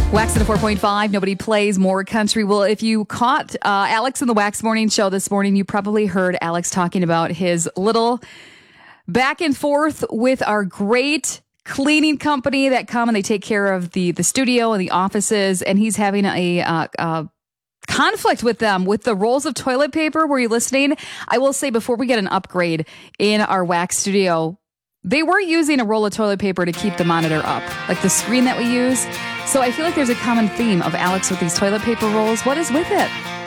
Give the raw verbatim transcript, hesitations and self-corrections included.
Wax at a four point five. Nobody plays more country. Well, if you caught uh, Alex in the Wax Morning Show this morning, you probably heard Alex talking about his little back and forth with our great cleaning company that come and they take care of the, the studio and the offices. And he's having a, uh, uh, conflict with them with the rolls of toilet paper. Were you listening? I will say before we get an upgrade in our Wax studio, they were using a roll of toilet paper to keep the monitor up, like the screen that we use. So I feel like there's a common theme of Alex with these toilet paper rolls. What is with it?